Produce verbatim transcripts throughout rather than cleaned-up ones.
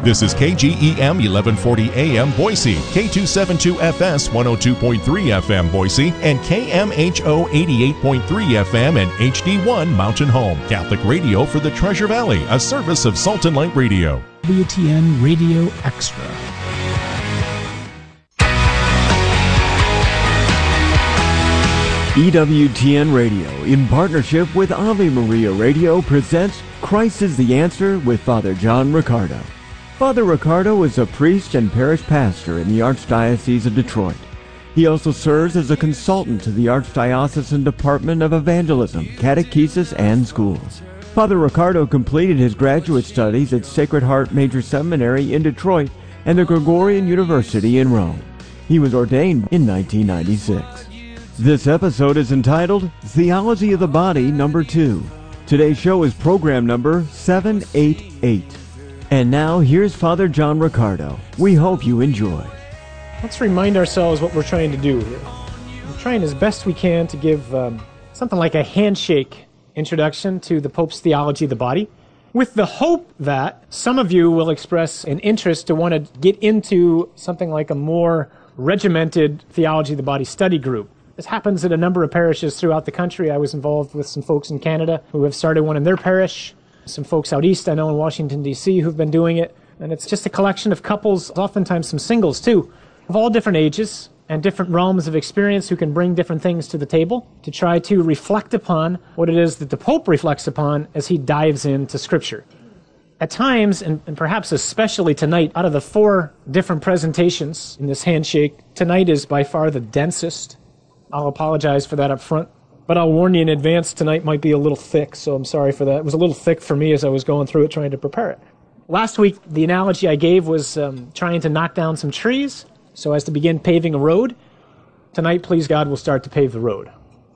This is K G E M eleven forty A M Boise, K two seventy-two F S one oh two point three F M Boise, and K M H O eighty-eight point three F M and H D one Mountain Home. Catholic radio for the Treasure Valley, a service of Salt and Light Radio. W T N Radio Extra. E W T N Radio, in partnership with Ave Maria Radio, presents Christ is the Answer with Father John Riccardo. Father Riccardo is a priest and parish pastor in the Archdiocese of Detroit. He also serves as a consultant to the Archdiocesan Department of Evangelism, Catechesis, and Schools. Father Riccardo completed his graduate studies at Sacred Heart Major Seminary in Detroit and the Gregorian University in Rome. He was ordained in nineteen ninety-six. This episode is entitled Theology of the Body Number two. Today's show is program number seven eighty-eight. And now, here's Father John Riccardo. We hope you enjoy. Let's remind ourselves what we're trying to do here. We're trying as best we can to give um, something like a handshake introduction to the Pope's theology of the body, with the hope that some of you will express an interest to want to get into something like a more regimented theology of the body study group. This happens at a number of parishes throughout the country. I was involved with some folks in Canada who have started one in their parish. Some folks out east, I know in Washington, D C, who've been doing it. And it's just a collection of couples, oftentimes some singles too, of all different ages and different realms of experience who can bring different things to the table to try to reflect upon what it is that the Pope reflects upon as he dives into Scripture. At times, and, and perhaps especially tonight, out of the four different presentations in this handshake, tonight is by far the densest. I'll apologize for that up front. But I'll warn you in advance, tonight might be a little thick, so I'm sorry for that. It was a little thick for me as I was going through it, trying to prepare it. Last week, the analogy I gave was um, trying to knock down some trees so as to begin paving a road. Tonight, please God, we'll start to pave the road.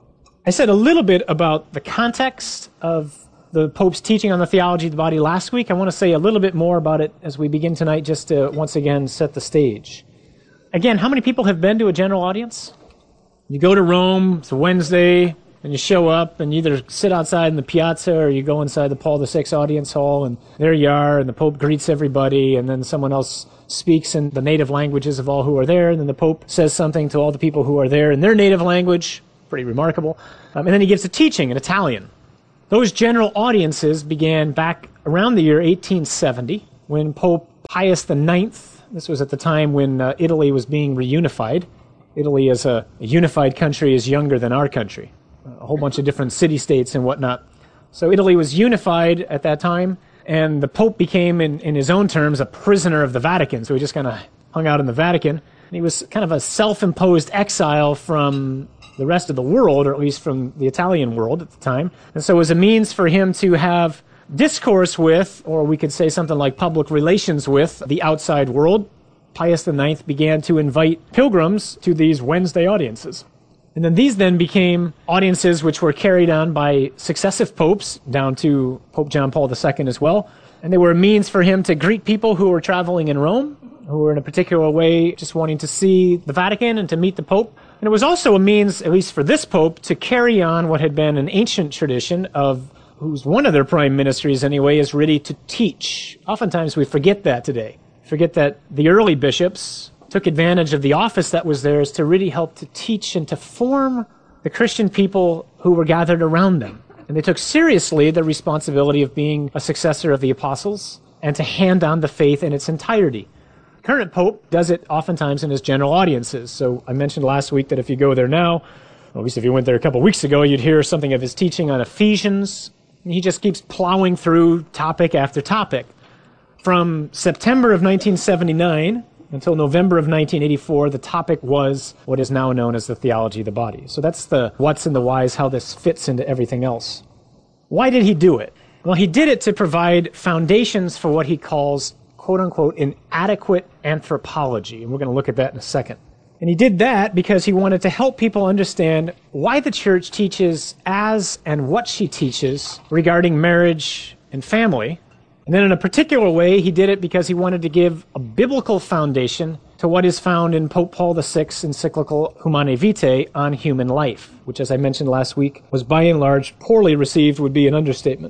I said a little bit about the context of the Pope's teaching on the theology of the body last week. I want to say a little bit more about it as we begin tonight, just to once again set the stage. Again, how many people have been to a general audience? You go to Rome, it's a Wednesday, and you show up, and you either sit outside in the piazza or you go inside the Paul the Sixth audience hall, and there you are, and the Pope greets everybody, and then someone else speaks in the native languages of all who are there, and then the Pope says something to all the people who are there in their native language. Pretty remarkable. Um, and then he gives a teaching in Italian. Those general audiences began back around the year eighteen seventy, when Pope Pius the Ninth, this was at the time when uh, Italy was being reunified. Italy as a, a unified country is younger than our country. A whole bunch of different city-states and whatnot. So Italy was unified at that time, and the Pope became, in, in his own terms, a prisoner of the Vatican. So he just kind of hung out in the Vatican. And he was kind of a self-imposed exile from the rest of the world, or at least from the Italian world at the time. And so it was a means for him to have discourse with, or we could say something like public relations with, the outside world. Pius the Ninth began to invite pilgrims to these Wednesday audiences. And then these then became audiences which were carried on by successive popes, down to Pope John Paul the Second as well. And they were a means for him to greet people who were traveling in Rome, who were in a particular way just wanting to see the Vatican and to meet the Pope. And it was also a means, at least for this Pope, to carry on what had been an ancient tradition of, whose one of their prime ministries anyway, is really to teach. Oftentimes we forget that today. Forget that the early bishops took advantage of the office that was theirs to really help to teach and to form the Christian people who were gathered around them. And they took seriously the responsibility of being a successor of the apostles and to hand on the faith in its entirety. The current Pope does it oftentimes in his general audiences. So I mentioned last week that if you go there now, or at least if you went there a couple of weeks ago, you'd hear something of his teaching on Ephesians. And he just keeps plowing through topic after topic. From September of nineteen seventy-nine until November of nineteen eighty-four, the topic was what is now known as the theology of the body. So that's the what's and the whys, how this fits into everything else. Why did he do it? Well, he did it to provide foundations for what he calls, quote-unquote, an adequate anthropology. And we're going to look at that in a second. And he did that because he wanted to help people understand why the Church teaches as and what she teaches regarding marriage and family. And then in a particular way, he did it because he wanted to give a biblical foundation to what is found in Pope Paul the Sixth's encyclical Humanae Vitae on human life, which, as I mentioned last week, was by and large poorly received, would be an understatement.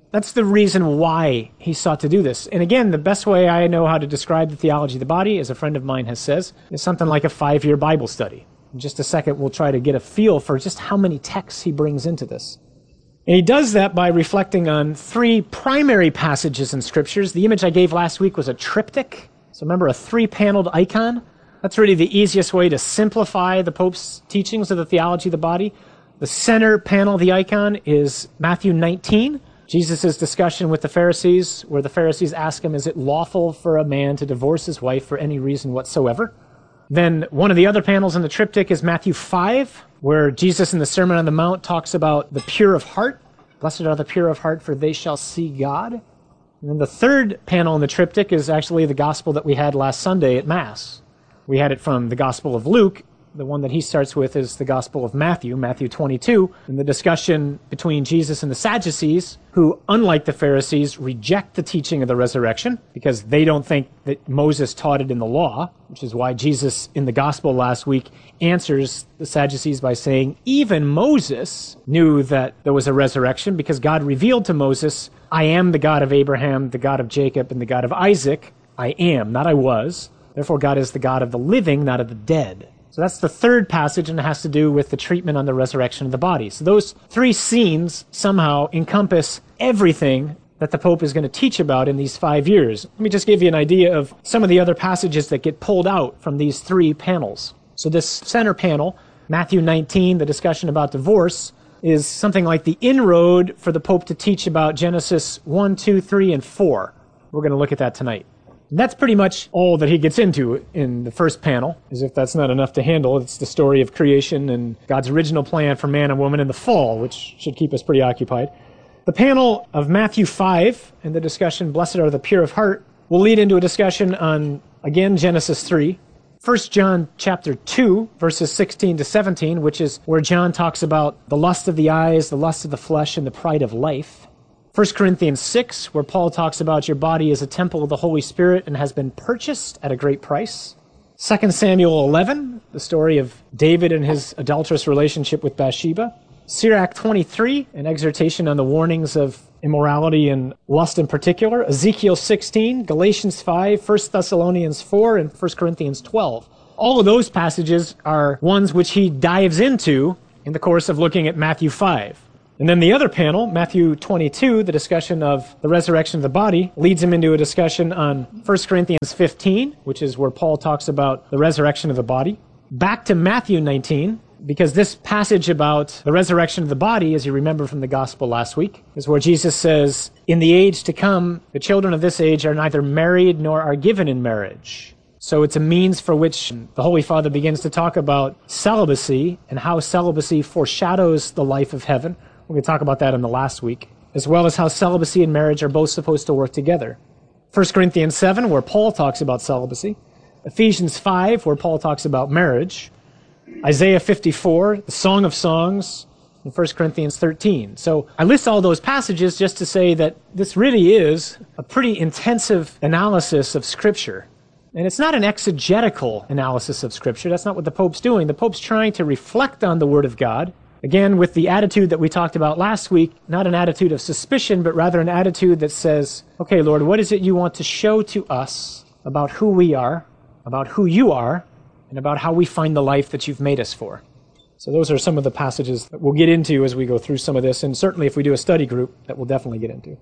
That's the reason why he sought to do this. And again, the best way I know how to describe the theology of the body, as a friend of mine has says, is something like a five-year Bible study. In just a second, we'll try to get a feel for just how many texts he brings into this. And he does that by reflecting on three primary passages in Scriptures. The image I gave last week was a triptych. So remember, a three-paneled icon? That's really the easiest way to simplify the Pope's teachings of the theology of the body. The center panel of the icon is Matthew nineteen, Jesus' discussion with the Pharisees, where the Pharisees ask him, is it lawful for a man to divorce his wife for any reason whatsoever? Then one of the other panels in the triptych is Matthew five, where Jesus in the Sermon on the Mount talks about the pure of heart. Blessed are the pure of heart, for they shall see God. And then the third panel in the triptych is actually the gospel that we had last Sunday at Mass. We had it from the Gospel of Luke. The one that he starts with is the Gospel of Matthew, Matthew twenty-two, and the discussion between Jesus and the Sadducees, who, unlike the Pharisees, reject the teaching of the resurrection because they don't think that Moses taught it in the law, which is why Jesus, in the Gospel last week, answers the Sadducees by saying, even Moses knew that there was a resurrection because God revealed to Moses, I am the God of Abraham, the God of Jacob, and the God of Isaac. I am, not I was. Therefore, God is the God of the living, not of the dead. So that's the third passage, and it has to do with the treatment on the resurrection of the body. So those three scenes somehow encompass everything that the Pope is going to teach about in these five years. Let me just give you an idea of some of the other passages that get pulled out from these three panels. So this center panel, Matthew nineteen, the discussion about divorce, is something like the inroad for the Pope to teach about Genesis one, two, three, and four. We're going to look at that tonight. That's pretty much all that he gets into in the first panel, as if that's not enough to handle. It's the story of creation and God's original plan for man and woman in the fall, which should keep us pretty occupied. The panel of Matthew five and the discussion, Blessed are the pure of heart, will lead into a discussion on, again, Genesis three. First John chapter two, verses sixteen to seventeen, which is where John talks about the lust of the eyes, the lust of the flesh, and the pride of life. First Corinthians six, where Paul talks about your body is a temple of the Holy Spirit and has been purchased at a great price. Second Samuel eleven, the story of David and his adulterous relationship with Bathsheba. Sirach twenty-three, an exhortation on the warnings of immorality and lust in particular. Ezekiel sixteen, Galatians five, First Thessalonians four, and First Corinthians twelve. All of those passages are ones which he dives into in the course of looking at Matthew five. And then the other panel, Matthew twenty-two, the discussion of the resurrection of the body, leads him into a discussion on First Corinthians fifteen, which is where Paul talks about the resurrection of the body. Back to Matthew nineteen, because this passage about the resurrection of the body, as you remember from the gospel last week, is where Jesus says, in the age to come, the children of this age are neither married nor are given in marriage. So it's a means for which the Holy Father begins to talk about celibacy and how celibacy foreshadows the life of heaven. We're going to talk about that in the last week, as well as how celibacy and marriage are both supposed to work together. First Corinthians seven, where Paul talks about celibacy. Ephesians five, where Paul talks about marriage. Isaiah fifty-four, the Song of Songs, and First Corinthians thirteen. So I list all those passages just to say that this really is a pretty intensive analysis of Scripture. And it's not an exegetical analysis of Scripture. That's not what the Pope's doing. The Pope's trying to reflect on the Word of God, again, with the attitude that we talked about last week, not an attitude of suspicion, but rather an attitude that says, okay, Lord, what is it you want to show to us about who we are, about who you are, and about how we find the life that you've made us for? So those are some of the passages that we'll get into as we go through some of this, and certainly if we do a study group, that we'll definitely get into.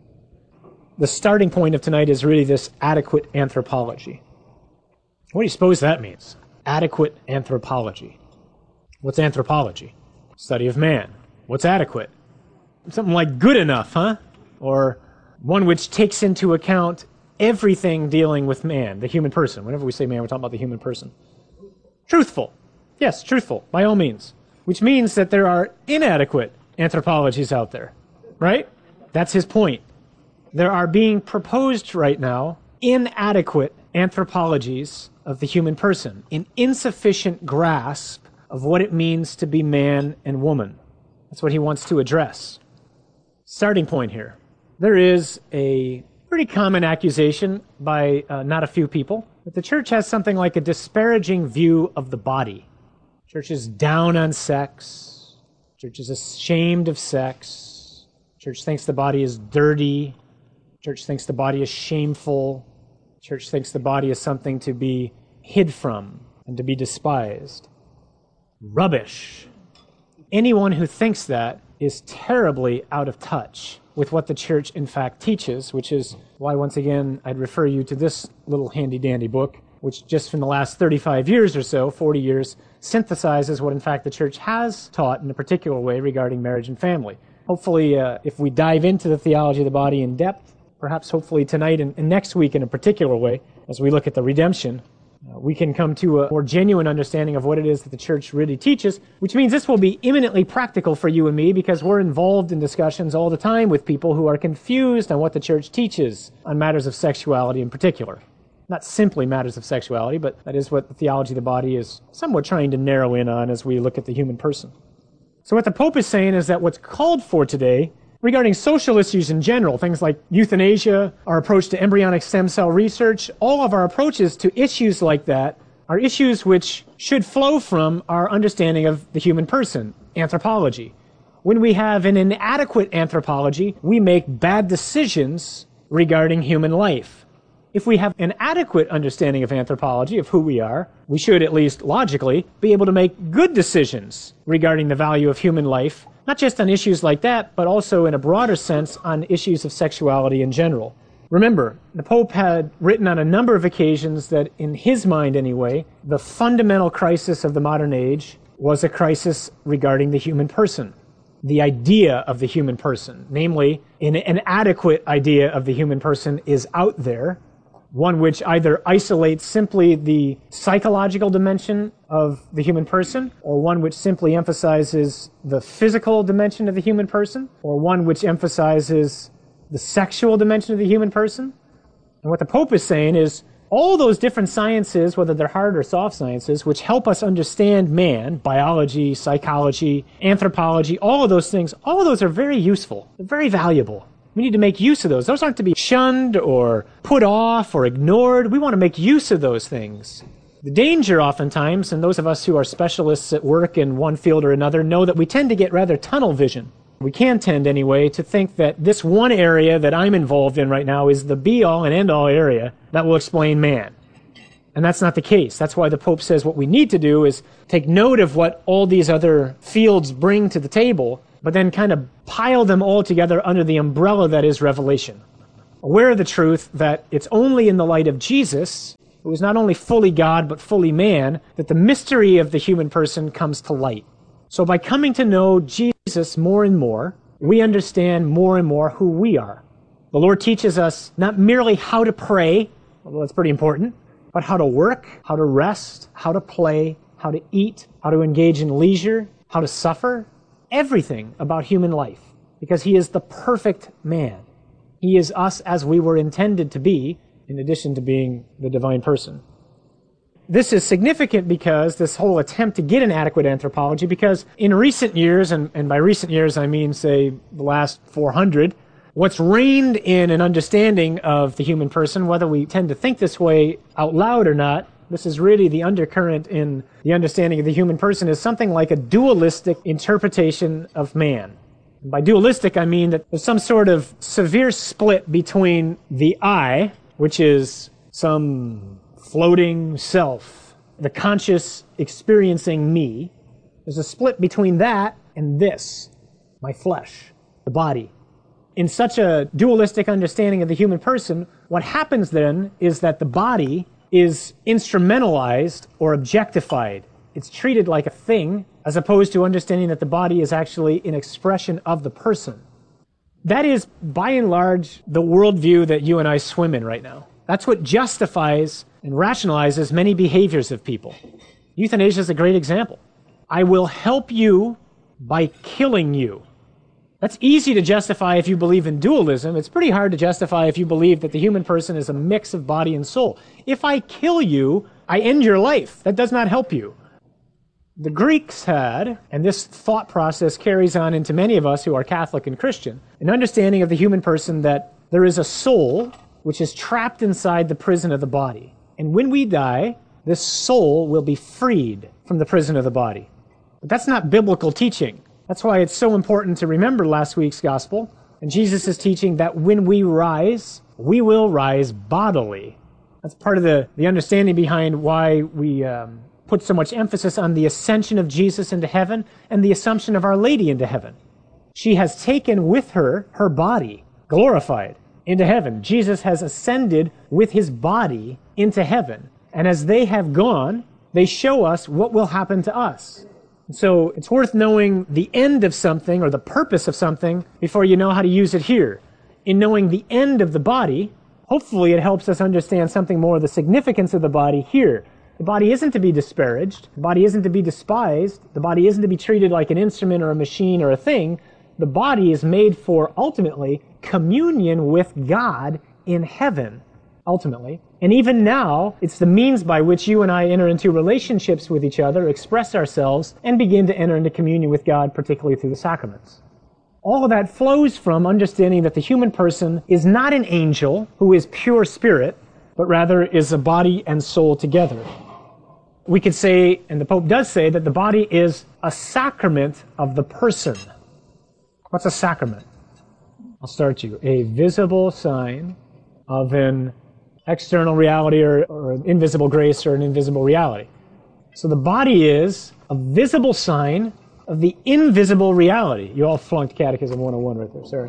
The starting point of tonight is really this adequate anthropology. What do you suppose that means? Adequate anthropology. What's anthropology? Study of man. What's adequate? Something like good enough, huh? Or one which takes into account everything dealing with man, the human person. Whenever we say man, we're talking about the human person. Truthful. Yes, truthful, by all means. Which means that there are inadequate anthropologies out there, right? That's his point. There are being proposed right now inadequate anthropologies of the human person, an insufficient grasp of what it means to be man and woman. That's what he wants to address. Starting point here. There is a pretty common accusation by uh, not a few people that the church has something like a disparaging view of the body. Church is down on sex. Church is ashamed of sex. Church thinks the body is dirty. Church thinks the body is shameful. Church thinks the body is something to be hid from and to be despised. Rubbish. Anyone who thinks that is terribly out of touch with what the church in fact teaches, which is why, once again, I'd refer you to this little handy-dandy book, which just from the last thirty-five years or so, forty years, synthesizes what in fact the church has taught in a particular way regarding marriage and family. Hopefully, uh, if we dive into the theology of the body in depth, perhaps hopefully tonight and, and next week in a particular way, as we look at the redemption, uh, we can come to a more genuine understanding of what it is that the church really teaches, which means this will be eminently practical for you and me because we're involved in discussions all the time with people who are confused on what the church teaches on matters of sexuality in particular. Not simply matters of sexuality, but that is what the theology of the body is somewhat trying to narrow in on as we look at the human person. So what the Pope is saying is that what's called for today regarding social issues in general, things like euthanasia, our approach to embryonic stem cell research, all of our approaches to issues like that are issues which should flow from our understanding of the human person, anthropology. When we have an inadequate anthropology, we make bad decisions regarding human life. If we have an adequate understanding of anthropology, of who we are, we should, at least logically, be able to make good decisions regarding the value of human life, not just on issues like that, but also in a broader sense on issues of sexuality in general. Remember, the Pope had written on a number of occasions that, in his mind anyway, the fundamental crisis of the modern age was a crisis regarding the human person, the idea of the human person. Namely, an inadequate idea of the human person is out there, one which either isolates simply the psychological dimension of the human person, or one which simply emphasizes the physical dimension of the human person, or one which emphasizes the sexual dimension of the human person. And what the Pope is saying is all those different sciences, whether they're hard or soft sciences, which help us understand man, biology, psychology, anthropology, all of those things, all of those are very useful, they're very valuable. We need to make use of those. Those aren't to be shunned or put off or ignored. We want to make use of those things. The danger oftentimes, and those of us who are specialists at work in one field or another know that we tend to get rather tunnel vision. We can tend anyway to think that this one area that I'm involved in right now is the be-all and end-all area that will explain man. And that's not the case. That's why the Pope says what we need to do is take note of what all these other fields bring to the table, but then kind of pile them all together under the umbrella that is revelation. Aware of the truth that it's only in the light of Jesus, who is not only fully God but fully man, that the mystery of the human person comes to light. So by coming to know Jesus more and more, we understand more and more who we are. The Lord teaches us not merely how to pray, although that's pretty important, but how to work, how to rest, how to play, how to eat, how to engage in leisure, how to suffer, everything about human life, because he is the perfect man. He is us as we were intended to be, in addition to being the divine person. This is significant because this whole attempt to get an adequate anthropology, because in recent years, and, and by recent years I mean, say, the last four hundred, what's reigned in an understanding of the human person, whether we tend to think this way out loud or not, this is really the undercurrent in the understanding of the human person, is something like a dualistic interpretation of man. And by dualistic, I mean that there's some sort of severe split between the I, which is some floating self, the conscious experiencing me. There's a split between that and this, my flesh, the body. In such a dualistic understanding of the human person, what happens then is that the body is instrumentalized or objectified. It's treated like a thing, as opposed to understanding that the body is actually an expression of the person. That is, by and large, the worldview that you and I swim in right now. That's what justifies and rationalizes many behaviors of people. Euthanasia is a great example. I will help you by killing you. That's easy to justify if you believe in dualism. It's pretty hard to justify if you believe that the human person is a mix of body and soul. If I kill you, I end your life. That does not help you. The Greeks had, and this thought process carries on into many of us who are Catholic and Christian, an understanding of the human person that there is a soul which is trapped inside the prison of the body. And when we die, this soul will be freed from the prison of the body. But that's not biblical teaching. That's why it's so important to remember last week's gospel And Jesus is teaching that when we rise, we will rise bodily. That's part of the, the understanding behind why we um, put so much emphasis on the ascension of Jesus into heaven and the assumption of Our Lady into heaven. She has taken with her her body, glorified, into heaven. Jesus has ascended with his body into heaven. And as they have gone, they show us what will happen to us. So it's worth knowing the end of something or the purpose of something before you know how to use it here. In knowing the end of the body, hopefully it helps us understand something more of the significance of the body here. The body isn't to be disparaged. The body isn't to be despised. The body isn't to be treated like an instrument or a machine or a thing. The body is made for, ultimately, communion with God in heaven, ultimately. And even now, it's the means by which you and I enter into relationships with each other, express ourselves, and begin to enter into communion with God, particularly through the sacraments. All of that flows from understanding that the human person is not an angel who is pure spirit, but rather is a body and soul together. We could say, and the Pope does say, that the body is a sacrament of the person. What's a sacrament? I'll start you. A visible sign of an external reality or, or an invisible grace or an invisible reality. So the body is a visible sign of the invisible reality. You all flunked Catechism one oh one right there, sorry.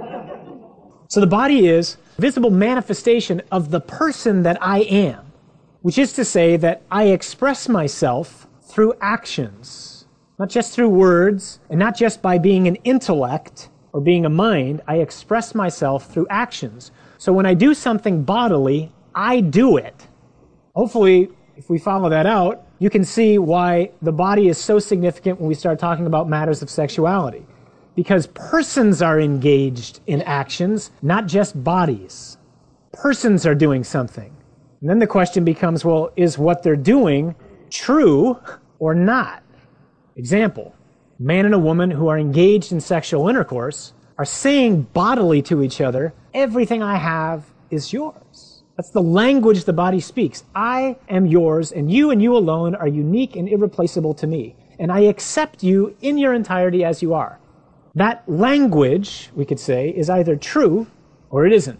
So the body is a visible manifestation of the person that I am, which is to say that I express myself through actions, not just through words, and not just by being an intellect or being a mind. I express myself through actions. So when I do something bodily, I do it. Hopefully, if we follow that out, you can see why the body is so significant when we start talking about matters of sexuality. Because persons are engaged in actions, not just bodies. Persons are doing something. And then the question becomes, well, is what they're doing true or not? Example, a man and a woman who are engaged in sexual intercourse are saying bodily to each other, everything I have is yours. That's the language the body speaks. I am yours, and you and you alone are unique and irreplaceable to me. And I accept you in your entirety as you are. That language, we could say, is either true or it isn't.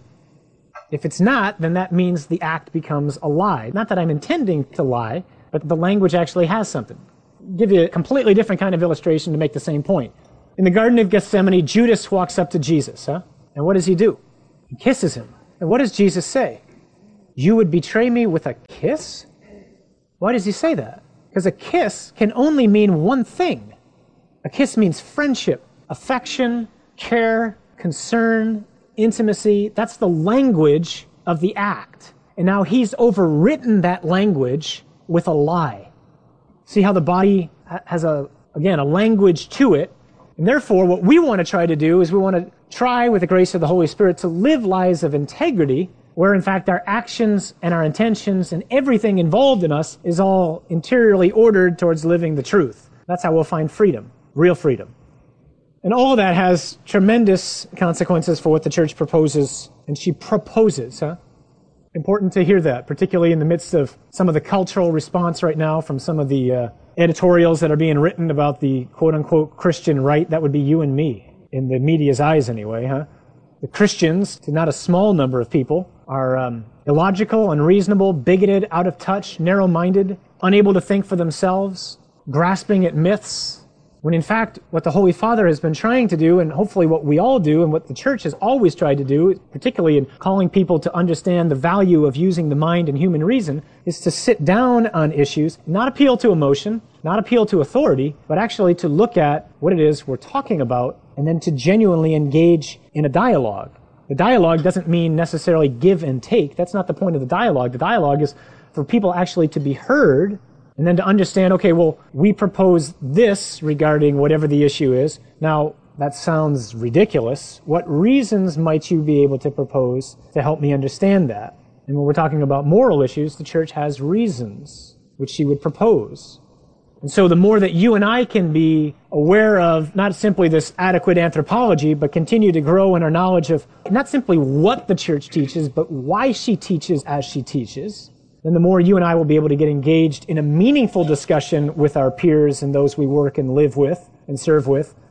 If it's not, then that means the act becomes a lie. Not that I'm intending to lie, but the language actually has something. I'll give you a completely different kind of illustration to make the same point. In the Garden of Gethsemane, Judas walks up to Jesus, huh? And what does he do? He kisses him. And what does Jesus say? You would betray me with a kiss? Why does he say that? Because a kiss can only mean one thing. A kiss means friendship, affection, care, concern, intimacy. That's the language of the act. And now he's overwritten that language with a lie. See how the body has, a again, a language to it. And therefore, what we want to try to do is we want to try, with the grace of the Holy Spirit, to live lives of integrity, where in fact our actions and our intentions and everything involved in us is all interiorly ordered towards living the truth. That's how we'll find freedom, real freedom. And all of that has tremendous consequences for what the Church proposes, and she proposes, huh? Important to hear that, particularly in the midst of some of the cultural response right now from some of the uh, editorials that are being written about the quote-unquote Christian right. That would be you and me, in the media's eyes anyway, huh? The Christians, to not a small number of people, are um, illogical, unreasonable, bigoted, out of touch, narrow-minded, unable to think for themselves, grasping at myths, when in fact what the Holy Father has been trying to do, and hopefully what we all do, and what the Church has always tried to do, particularly in calling people to understand the value of using the mind and human reason, is to sit down on issues, not appeal to emotion, not appeal to authority, but actually to look at what it is we're talking about, and then to genuinely engage in a dialogue. The dialogue doesn't mean necessarily give and take. That's not the point of the dialogue. The dialogue is for people actually to be heard, and then to understand, okay, well, we propose this regarding whatever the issue is. Now, that sounds ridiculous. What reasons might you be able to propose to help me understand that? And when we're talking about moral issues, the Church has reasons which she would propose. And so the more that you and I can be aware of not simply this adequate anthropology, but continue to grow in our knowledge of not simply what the Church teaches, but why she teaches as she teaches, then the more you and I will be able to get engaged in a meaningful discussion with our peers and those we work and live with and serve with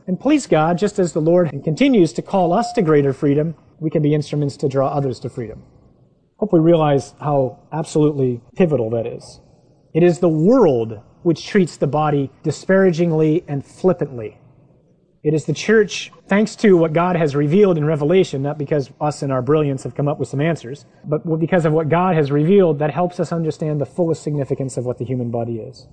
And please God, just as the Lord continues to call us to greater freedom, we can be instruments to draw others to freedom. Hope we realize how absolutely pivotal that is. It is the world which treats the body disparagingly and flippantly. It is the church, thanks to what God has revealed in Revelation, not because us in our brilliance have come up with some answers, but because of what God has revealed, that helps us understand the fullest significance of what the human body is.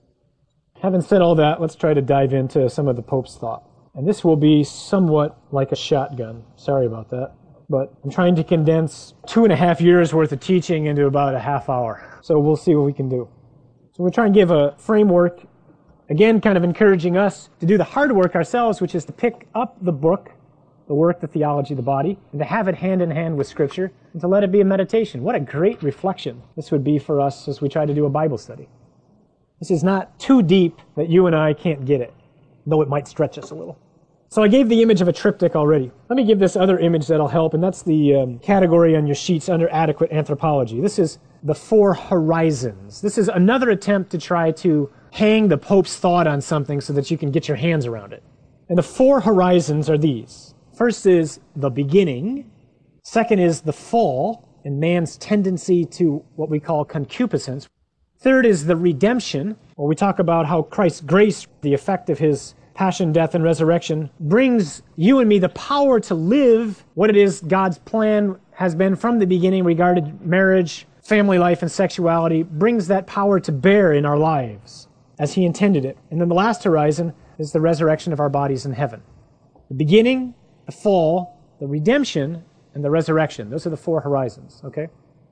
Having said all that, let's try to dive into some of the Pope's thought. And this will be somewhat like a shotgun. Sorry about that. But I'm trying to condense two and a half years worth of teaching into about a half hour. So we'll see what we can do. So we're trying to give a framework, again, kind of encouraging us to do the hard work ourselves, which is to pick up the book, the work, the theology of the body, and to have it hand in hand with Scripture, and to let it be a meditation. What a great reflection this would be for us as we try to do a Bible study. This is not too deep that you and I can't get it, though it might stretch us a little. So I gave the image of a triptych already. Let me give this other image that'll help, and that's the um, category on your sheets under adequate anthropology. This is the four horizons. This is another attempt to try to hang the Pope's thought on something so that you can get your hands around it. And the four horizons are these. First is the beginning. Second is the fall and man's tendency to what we call concupiscence. Third is the redemption, where we talk about how Christ's grace, the effect of his passion, death, and resurrection, brings you and me the power to live what it is God's plan has been from the beginning regarding marriage, family life, and sexuality, brings that power to bear in our lives as he intended it. And then the last horizon is the resurrection of our bodies in heaven. The beginning, the fall, the redemption, and the resurrection. Those are the four horizons, okay?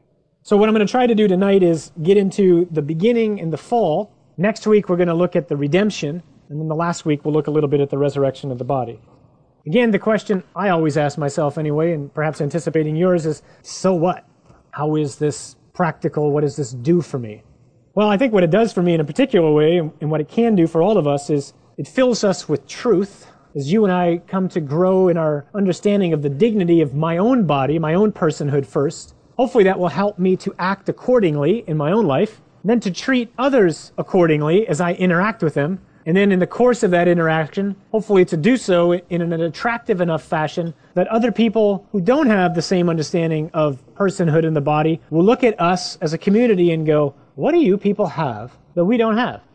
So what I'm going to try to do tonight is get into the beginning and the fall. Next week we're going to look at the redemption, and then the last week we'll look a little bit at the resurrection of the body. Again, the question I always ask myself anyway, and perhaps anticipating yours, is, so what? How is this practical? What does this do for me? Well, I think what it does for me in a particular way, and what it can do for all of us, is it fills us with truth. As you and I come to grow in our understanding of the dignity of my own body, my own personhood first, hopefully that will help me to act accordingly in my own life, and then to treat others accordingly as I interact with them, and then in the course of that interaction, hopefully to do so in an attractive enough fashion that other people who don't have the same understanding of personhood in the body will look at us as a community and go, what do you people have that we don't have?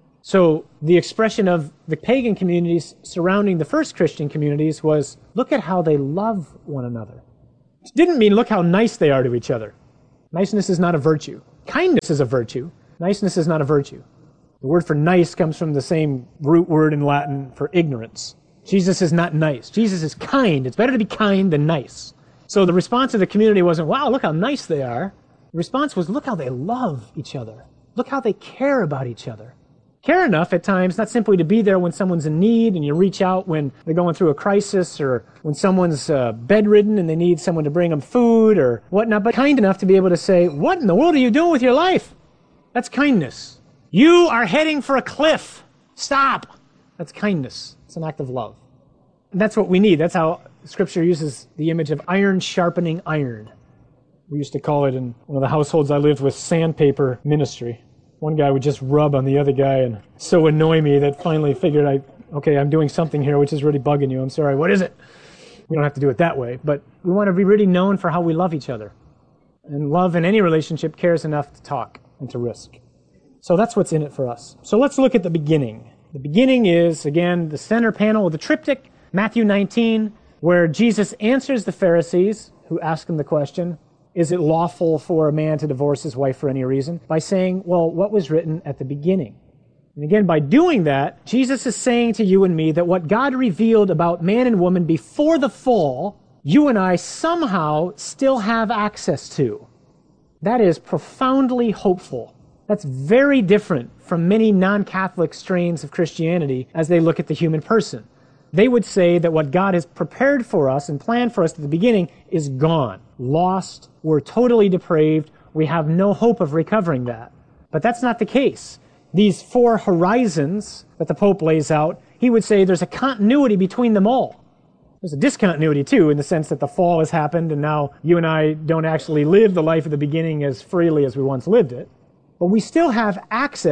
So the expression of the pagan communities surrounding the first Christian communities was, look at how they love one another. It didn't mean look how nice they are to each other. Niceness is not a virtue. Kindness is a virtue. Niceness is not a virtue. The word for nice comes from the same root word in Latin for ignorance. Jesus is not nice. Jesus is kind. It's better to be kind than nice. So the response of the community wasn't, wow, look how nice they are. The response was, look how they love each other. Look how they care about each other. Care enough at times, not simply to be there when someone's in need and you reach out when they're going through a crisis, or when someone's uh, bedridden and they need someone to bring them food or whatnot, but kind enough to be able to say, what in the world are you doing with your life? That's kindness. You are heading for a cliff. Stop. That's kindness. It's an act of love. And that's what we need. That's how Scripture uses the image of iron sharpening iron. We used to call it in one of the households I lived with sandpaper ministry. One guy would just rub on the other guy and so annoy me that finally figured, I, okay, I'm doing something here which is really bugging you. I'm sorry. What is it? We don't have to do it that way, but we want to be really known for how we love each other. And love in any relationship cares enough to talk and to risk. So that's what's in it for us. So let's look at the beginning. The beginning is, again, the center panel of the triptych, Matthew nineteen, where Jesus answers the Pharisees who ask him the question, is it lawful for a man to divorce his wife for any reason? By saying, well, what was written at the beginning? And again, by doing that, Jesus is saying to you and me that what God revealed about man and woman before the fall, you and I somehow still have access to. That is profoundly hopeful. That's very different from many non-Catholic strains of Christianity as they look at the human person. They would say that what God has prepared for us and planned for us at the beginning is gone, lost, we're totally depraved, we have no hope of recovering that. But that's not the case. These four horizons that the Pope lays out, he would say there's a continuity between them all. There's a discontinuity, too, in the sense that the fall has happened and now you and I don't actually live the life of the beginning as freely as we once lived it. But we still have access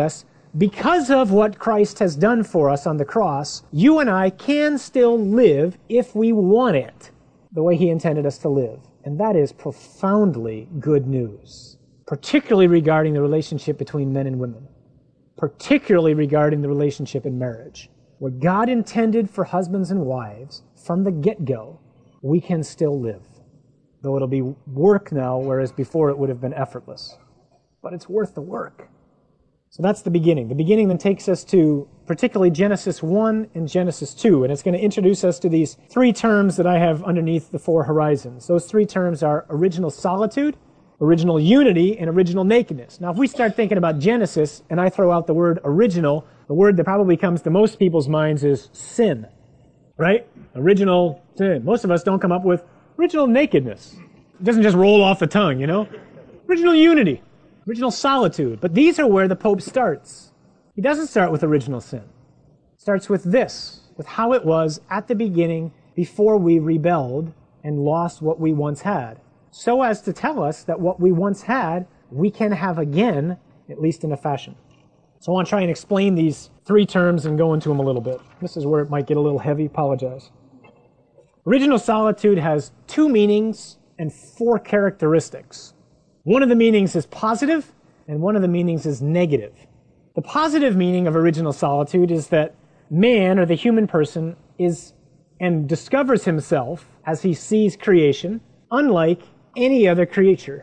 because of what Christ has done for us on the cross, you and I can still live if we want it, the way he intended us to live. And that is profoundly good news, particularly regarding the relationship between men and women, particularly regarding the relationship in marriage. What God intended for husbands and wives from the get-go, we can still live. Though it'll be work now, whereas before it would have been effortless. But it's worth the work. So that's the beginning. The beginning then takes us to particularly Genesis one and Genesis two, and it's going to introduce us to these three terms that I have underneath the four horizons. Those three terms are original solitude, original unity, and original nakedness. Now, if we start thinking about Genesis, and I throw out the word original, the word that probably comes to most people's minds is sin, right? Original sin. Most of us don't come up with original nakedness. It doesn't just roll off the tongue, you know? Original unity, original solitude. But these are where the Pope starts. He doesn't start with original sin. He starts with this, with how it was at the beginning before we rebelled and lost what we once had, so as to tell us that what we once had, we can have again, at least in a fashion. So I want to try and explain these three terms and go into them a little bit. This is where it might get a little heavy. Apologize. Original solitude has two meanings and four characteristics. One of the meanings is positive, and one of the meanings is negative. The positive meaning of original solitude is that man, or the human person, is and discovers himself as he sees creation, unlike any other creature.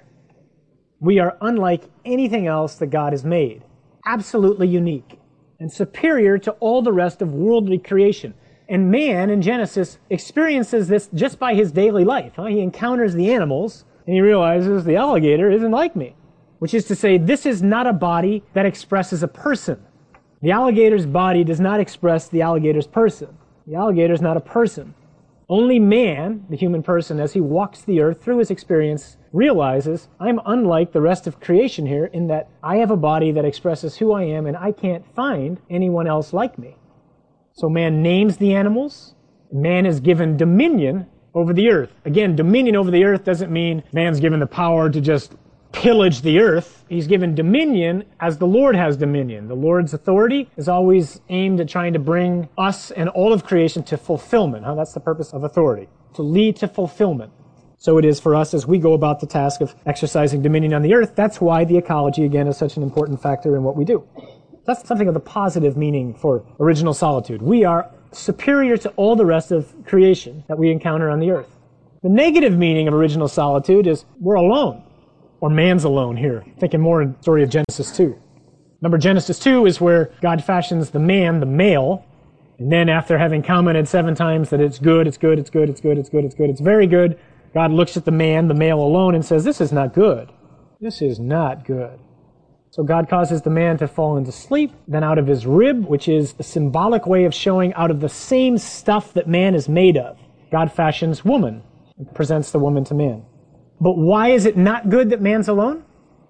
We are unlike anything else that God has made. Absolutely unique and superior to all the rest of worldly creation. And man in Genesis experiences this just by his daily life. Huh? He encounters the animals and he realizes the alligator isn't like me. Which is to say, this is not a body that expresses a person. The alligator's body does not express the alligator's person. The alligator is not a person. Only man, the human person, as he walks the earth through his experience, realizes, I'm unlike the rest of creation here in that I have a body that expresses who I am and I can't find anyone else like me. So man names the animals. Man is given dominion over the earth. Again, dominion over the earth doesn't mean man's given the power to just pillage the earth. He's given dominion as the Lord has dominion. The Lord's authority is always aimed at trying to bring us and all of creation to fulfillment. Huh? That's the purpose of authority, to lead to fulfillment. So it is for us as we go about the task of exercising dominion on the earth. That's why the ecology, again, is such an important factor in what we do. That's something of the positive meaning for original solitude. We are superior to all the rest of creation that we encounter on the earth. The negative meaning of original solitude is we're alone. Or man's alone here, thinking more in the story of Genesis two. Remember, Genesis two is where God fashions the man, the male, and then after having commented seven times that it's good, it's good, it's good, it's good, it's good, it's good, it's very good, God looks at the man, the male alone, and says, this is not good. This is not good. So God causes the man to fall into sleep, then out of his rib, which is a symbolic way of showing out of the same stuff that man is made of, God fashions woman and presents the woman to man. But why is it not good that man's alone?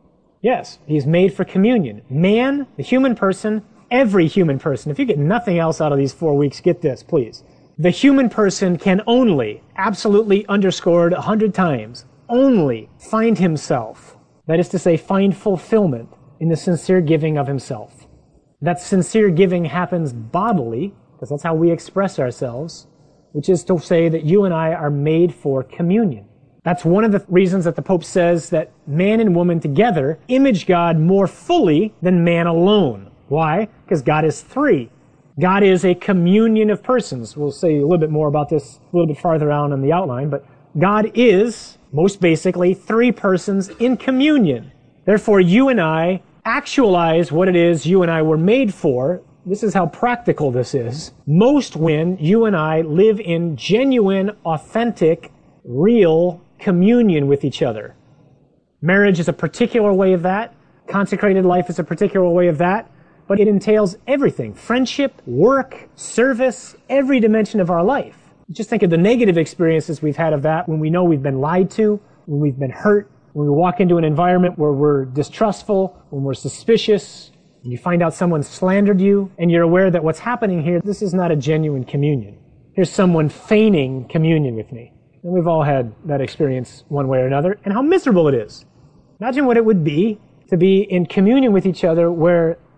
Yes, he's made for communion. Man, the human person, every human person. If you get nothing else out of these four weeks, get this, please. The human person can only, absolutely underscored a hundred times, only find himself. That is to say, find fulfillment in the sincere giving of himself. That sincere giving happens bodily, because that's how we express ourselves, which is to say that you and I are made for communion. That's one of the reasons that the Pope says that man and woman together image God more fully than man alone. Why? Because God is three. God is a communion of persons. We'll say a little bit more about this a little bit farther on in the outline, but God is, most basically, three persons in communion. Therefore, you and I actualize what it is you and I were made for. This is how practical this is. Most when you and I live in genuine, authentic, real communion with each other. Marriage is a particular way of that. Consecrated life is a particular way of that. But it entails everything. Friendship, work, service, every dimension of our life. Just think of the negative experiences we've had of that when we know we've been lied to, when we've been hurt, when we walk into an environment where we're distrustful, when we're suspicious, and you find out someone slandered you, and you're aware that what's happening here, this is not a genuine communion. Here's someone feigning communion with me. And we've all had that experience one way or another, and how miserable it is. Imagine what it would be to be in communion with each other where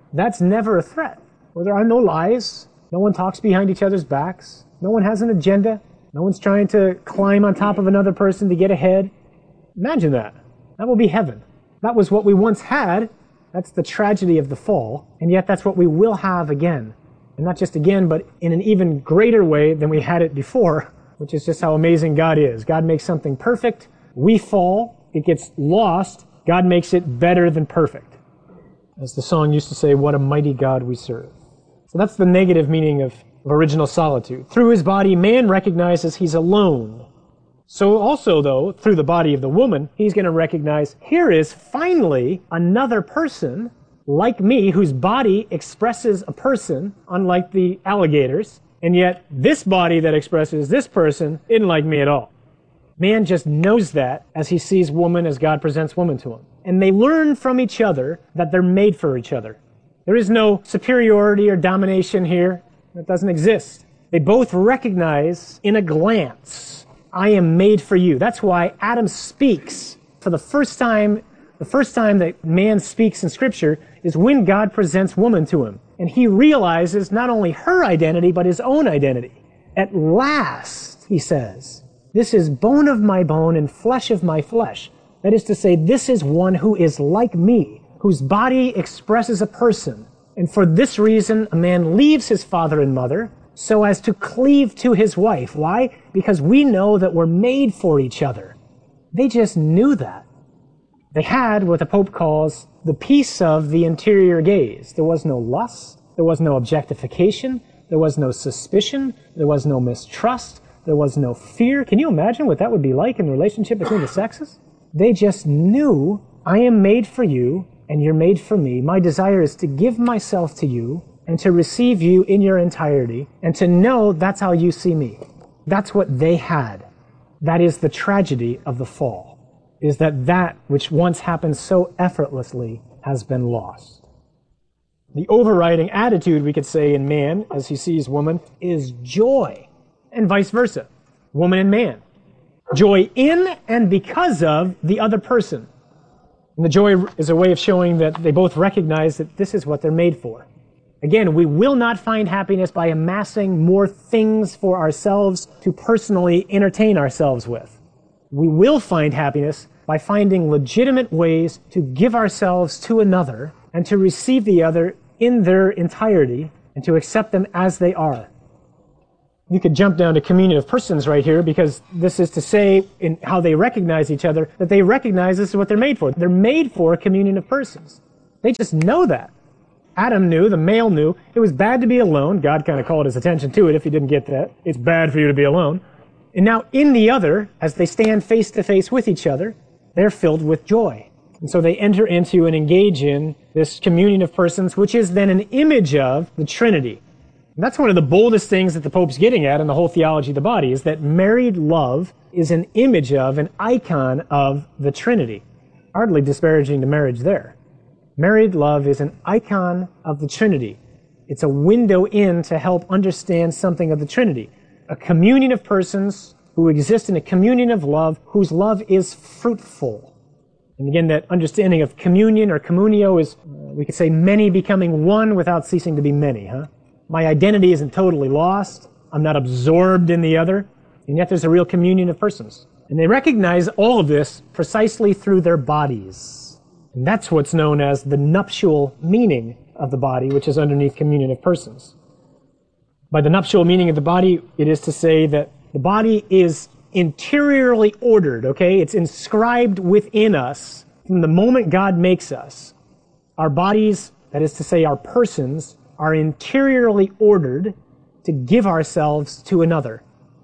that's never a threat. Where there are no lies, no one talks behind each other's backs, no one has an agenda, no one's trying to climb on top of another person to get ahead. Imagine that. That will be heaven. That was what we once had. That's the tragedy of the fall. And yet that's what we will have again. And not just again, but in an even greater way than we had it before, which is just how amazing God is. God makes something perfect. We fall. It gets lost. God makes it better than perfect. As the song used to say, what a mighty God we serve. So that's the negative meaning of, of original solitude. Through his body, man recognizes he's alone. So also, though, through the body of the woman, he's going to recognize, here is finally another person like me, whose body expresses a person, unlike the alligators, and yet this body that expresses this person isn't like me at all. Man just knows that as he sees woman, as God presents woman to him. And they learn from each other that they're made for each other. There is no superiority or domination here. That doesn't exist. They both recognize in a glance, I am made for you. That's why Adam speaks for the first time. The first time that man speaks in Scripture is when God presents woman to him. And he realizes not only her identity, but his own identity. At last, he says, this is bone of my bone and flesh of my flesh. That is to say, this is one who is like me, whose body expresses a person. And for this reason, a man leaves his father and mother so as to cleave to his wife. Why? Because we know that we're made for each other. They just knew that. They had what the Pope calls the peace of the interior gaze. There was no lust. There was no objectification. There was no suspicion. There was no mistrust. There was no fear. Can you imagine what that would be like in the relationship between the sexes? They just knew, I am made for you, and you're made for me. My desire is to give myself to you and to receive you in your entirety and to know that's how you see me. That's what they had. That is the tragedy of the fall. Is that that which once happened so effortlessly has been lost. The overriding attitude, we could say, in man, as he sees woman, is joy, and vice versa, woman and man. Joy in and because of the other person. And the joy is a way of showing that they both recognize that this is what they're made for. Again, we will not find happiness by amassing more things for ourselves to personally entertain ourselves with. We will find happiness by finding legitimate ways to give ourselves to another and to receive the other in their entirety and to accept them as they are. You could jump down to communion of persons right here, because this is to say in how they recognize each other that they recognize this is what they're made for. They're made for a communion of persons. They just know that. Adam knew, the male knew, it was bad to be alone. God kind of called his attention to it if you didn't get that. It's bad for you to be alone. And now in the other, as they stand face to face with each other, they're filled with joy. And so they enter into and engage in this communion of persons, which is then an image of the Trinity. And that's one of the boldest things that the Pope's getting at in the whole theology of the body, is that married love is an image of, an icon of the Trinity. Hardly disparaging to marriage there. Married love is an icon of the Trinity. It's a window in to help understand something of the Trinity. A communion of persons who exist in a communion of love, whose love is fruitful. And again, that understanding of communion or communio is, uh, we could say, many becoming one without ceasing to be many, huh? My identity isn't totally lost. I'm not absorbed in the other. And yet there's a real communion of persons. And they recognize all of this precisely through their bodies. And that's what's known as the nuptial meaning of the body, which is underneath communion of persons. By the nuptial meaning of the body, it is to say that the body is interiorly ordered, okay? It's inscribed within us from the moment God makes us. Our bodies, that is to say our persons, are interiorly ordered to give ourselves to another.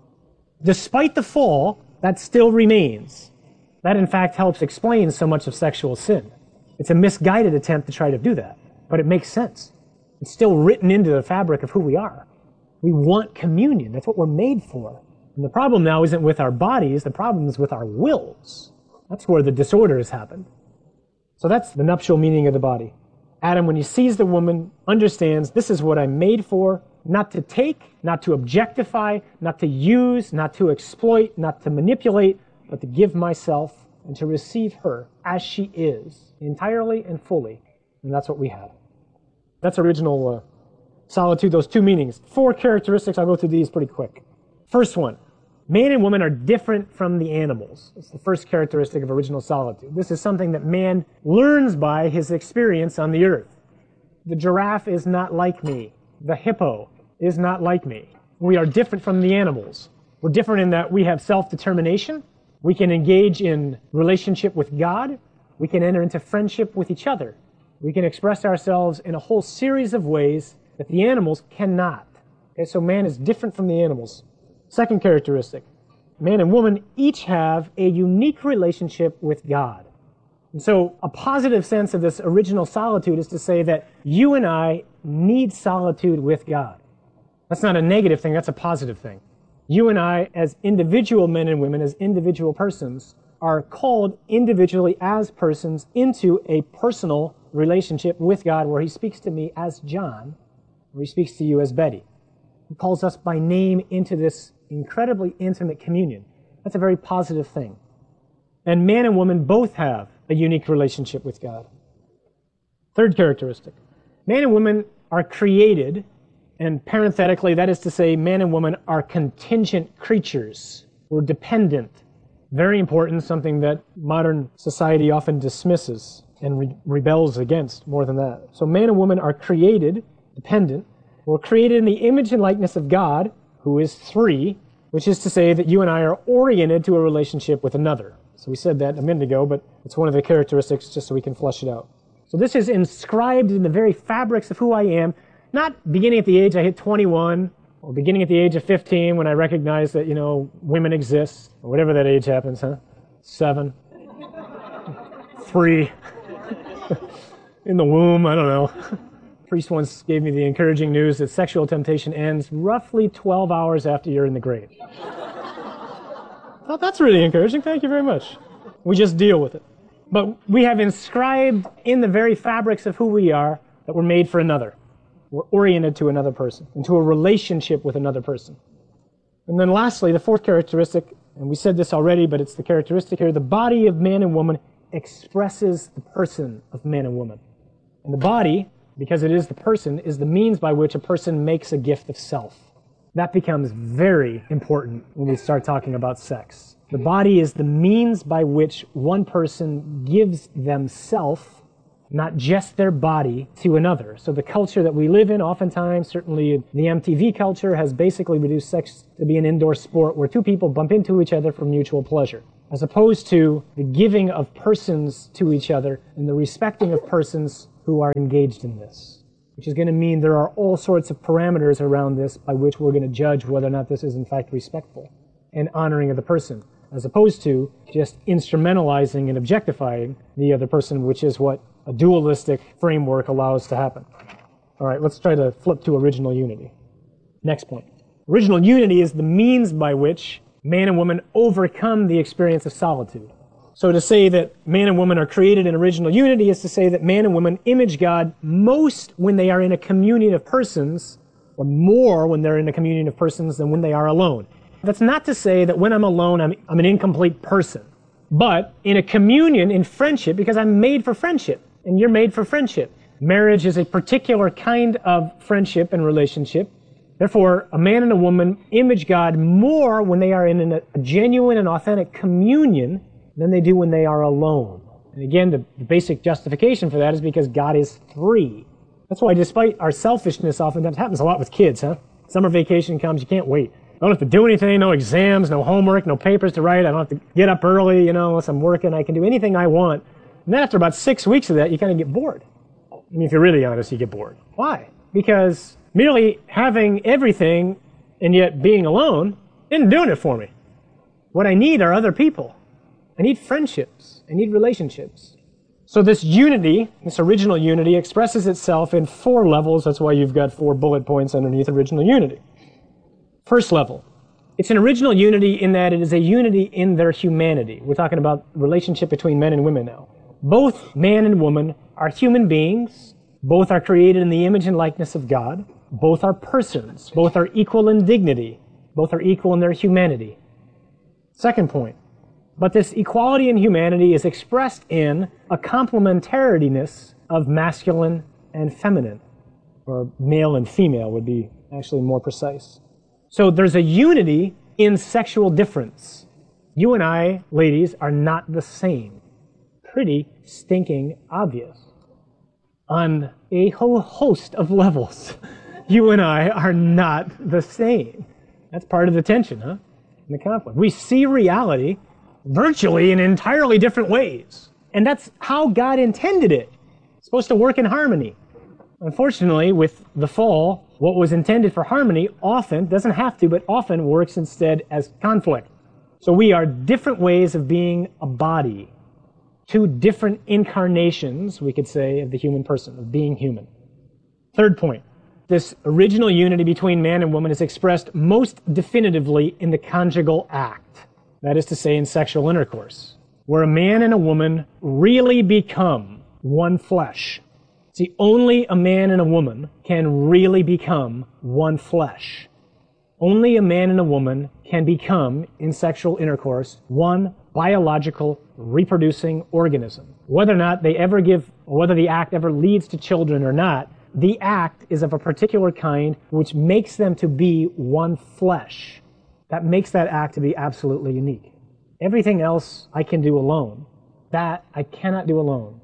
Despite the fall, that still remains. That, in fact, helps explain so much of sexual sin. It's a misguided attempt to try to do that, but it makes sense. It's still written into the fabric of who we are. We want communion. That's what we're made for. And the problem now isn't with our bodies. The problem is with our wills. That's where the disorder has happened. So that's the nuptial meaning of the body. Adam, when he sees the woman, understands this is what I'm made for, not to take, not to objectify, not to use, not to exploit, not to manipulate, but to give myself and to receive her as she is, entirely and fully. And that's what we have. That's original uh, solitude, those two meanings. Four characteristics, I'll go through these pretty quick. First one, man and woman are different from the animals. It's the first characteristic of original solitude. This is something that man learns by his experience on the earth. The giraffe is not like me. The hippo is not like me. We are different from the animals. We're different in that we have self-determination. We can engage in relationship with God. We can enter into friendship with each other. We can express ourselves in a whole series of ways that the animals cannot. Okay, so man is different from the animals. Second characteristic, man and woman each have a unique relationship with God. And so a positive sense of this original solitude is to say that you and I need solitude with God. That's not a negative thing, that's a positive thing. You and I, as individual men and women, as individual persons, are called individually as persons into a personal relationship with God where he speaks to me as John, where he speaks to you as Betty. He calls us by name into this incredibly intimate communion. That's a very positive thing. And man and woman both have a unique relationship with God. Third characteristic. Man and woman are created, and parenthetically, that is to say, man and woman are contingent creatures. We're dependent. Very important, something that modern society often dismisses and re- rebels against more than that. So man and woman are created, dependent. We're created in the image and likeness of God, who is three, which is to say that you and I are oriented to a relationship with another. So we said that a minute ago, but it's one of the characteristics just so we can flesh it out. So this is inscribed in the very fabrics of who I am, not beginning at the age I hit twenty-one, or beginning at the age of fifteen when I recognize that, you know, women exist, or whatever that age happens, huh? Seven. Three. In the womb, I don't know. Priest once gave me the encouraging news that sexual temptation ends roughly twelve hours after you're in the grave. Well, that's really encouraging. Thank you very much. We just deal with it. But we have inscribed in the very fabrics of who we are that we're made for another. We're oriented to another person, into a relationship with another person. And then lastly, the fourth characteristic, and we said this already, but it's the characteristic here, the body of man and woman expresses the person of man and woman. And the body, because it is the person, is the means by which a person makes a gift of self. That becomes very important when we start talking about sex. The body is the means by which one person gives themselves, not just their body, to another. So the culture that we live in, oftentimes, certainly the M T V culture, has basically reduced sex to be an indoor sport where two people bump into each other for mutual pleasure, as opposed to the giving of persons to each other and the respecting of persons who are engaged in this, which is going to mean there are all sorts of parameters around this by which we're going to judge whether or not this is in fact respectful and honoring of the person, as opposed to just instrumentalizing and objectifying the other person, which is what a dualistic framework allows to happen. All right, let's try to flip to original unity. Next point. Original unity is the means by which man and woman overcome the experience of solitude. So to say that man and woman are created in original unity is to say that man and woman image God most when they are in a communion of persons, or more when they're in a communion of persons than when they are alone. That's not to say that when I'm alone, I'm, I'm an incomplete person. But in a communion, in friendship, because I'm made for friendship, and you're made for friendship. Marriage is a particular kind of friendship and relationship. Therefore, a man and a woman image God more when they are in a genuine and authentic communion than they do when they are alone. And again, the basic justification for that is because God is three. That's why despite our selfishness oftentimes, happens a lot with kids, huh? Summer vacation comes, you can't wait. I don't have to do anything, no exams, no homework, no papers to write. I don't have to get up early, you know, unless I'm working. I can do anything I want. And then after about six weeks of that, you kind of get bored. I mean, if you're really honest, you get bored. Why? Because merely having everything and yet being alone isn't doing it for me. What I need are other people. I need friendships. I need relationships. So this unity, this original unity, expresses itself in four levels. That's why you've got four bullet points underneath original unity. First level. It's an original unity in that it is a unity in their humanity. We're talking about relationship between men and women now. Both man and woman are human beings. Both are created in the image and likeness of God. Both are persons. Both are equal in dignity. Both are equal in their humanity. Second point. But this equality in humanity is expressed in a complementariness of masculine and feminine. or male and female would be actually more precise. So there's a unity in sexual difference. You and I, ladies, are not the same. Pretty stinking obvious. On a whole host of levels, you and I are not the same. That's part of the tension, huh? In the conflict. We see reality virtually in entirely different ways. And that's how God intended it. It's supposed to work in harmony. Unfortunately, with the fall, what was intended for harmony often, doesn't have to, but often works instead as conflict. So we are different ways of being a body. Two different incarnations, we could say, of the human person, of being human. Third point. This original unity between man and woman is expressed most definitively in the conjugal act. That is to say, in sexual intercourse, where a man and a woman really become one flesh. See, only a man and a woman can really become one flesh. Only a man and a woman can become, in sexual intercourse, one biological reproducing organism. Whether or not they ever give, or whether the act ever leads to children or not, the act is of a particular kind which makes them to be one flesh. That makes that act to be absolutely unique. Everything else I can do alone. That I cannot do alone.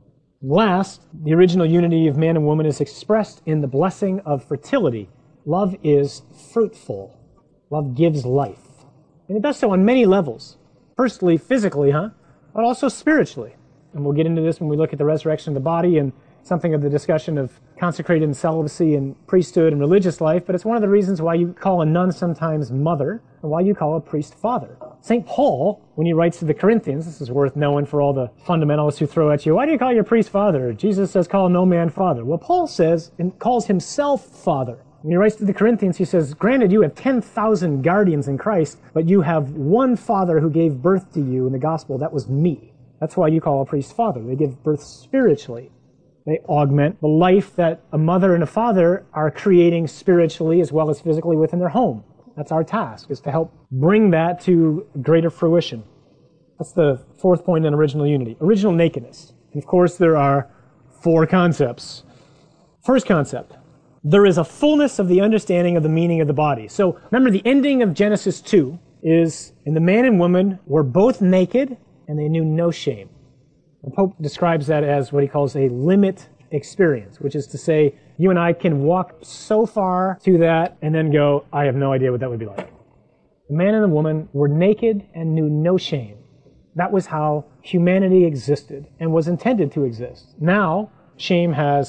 Last, the original unity of man and woman is expressed in the blessing of fertility. Love is fruitful. Love gives life. And it does so on many levels. Firstly, physically, huh? But also spiritually. And we'll get into this when we look at the resurrection of the body and something of the discussion of consecrated celibacy and priesthood and religious life, but it's one of the reasons why you call a nun sometimes mother and why you call a priest father. Saint Paul, when he writes to the Corinthians, this is worth knowing for all the fundamentalists who throw at you, why do you call your priest father? Jesus says call no man father. Well, Paul says and calls himself father. When he writes to the Corinthians, he says, granted, you have ten thousand guardians in Christ, but you have one father who gave birth to you in the gospel. That was me. That's why you call a priest father. They give birth spiritually. They augment the life that a mother and a father are creating spiritually as well as physically within their home. That's our task, is to help bring that to greater fruition. That's the fourth point in original unity. Original nakedness. And of course, there are four concepts. First concept, there is a fullness of the understanding of the meaning of the body. So remember, the ending of Genesis two is, and the man and woman were both naked and they knew no shame. The Pope describes that as what he calls a limit experience, which is to say, you and I can walk so far to that and then go, I have no idea what that would be like. The man and the woman were naked and knew no shame. That was how humanity existed and was intended to exist. Now, shame has